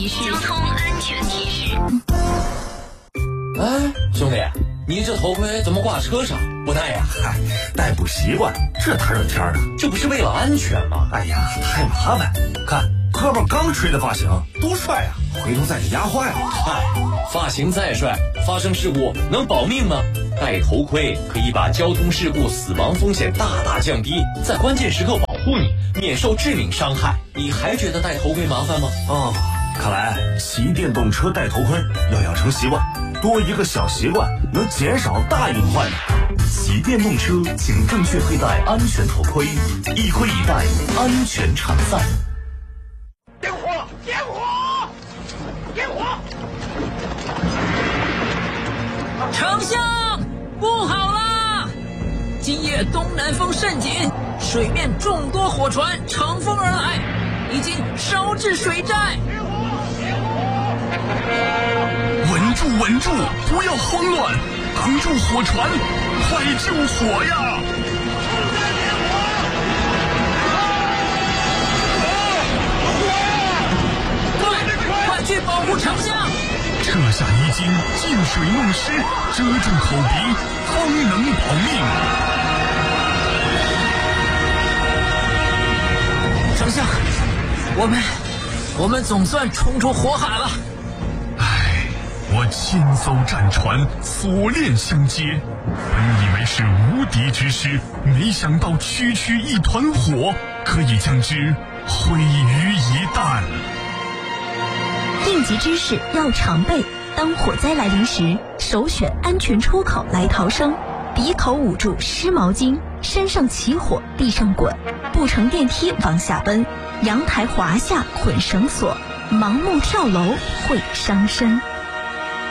交通安全提示。 哎，兄弟，你这头盔怎么挂车上不戴呀？ 嗨，戴不习惯，这大热天的， 这不是为了安全吗？ 哎呀，太麻烦。看哥们刚吹的发型多帅啊，回头再给压坏了。 嗨，发型再帅，发生事故能保命吗？戴头盔可以把交通事故死亡风险大大降低，在关键时刻保护你，免受致命伤害。你还觉得戴头盔麻烦吗？ 哦，看来骑电动车戴头盔要养成习惯，多一个小习惯能减少大隐患。 骑电动车请正确佩戴安全头盔，一盔一戴，安全常在。 点火！点火！点火！ 丞相，不好啦！今夜东南风甚紧，水面众多火船乘风而来，已经烧至水寨。 稳住，稳住，不要慌乱，扛住火船，快救火呀！ 快去保护丞相！ 撤下衣襟，进水弄湿，遮住口鼻，方能保命。 丞相，我们总算冲出火海了。 唉，我亲艘战船，锁链相接，本以为是无敌之师，没想到区区一团火，可以将之毁于一旦。 应急知识要常备，当火灾来临时，首选安全出口来逃生，鼻口捂住湿毛巾，身上起火地上滚，不乘电梯往下奔，阳台滑下捆绳索，盲目跳楼会伤身。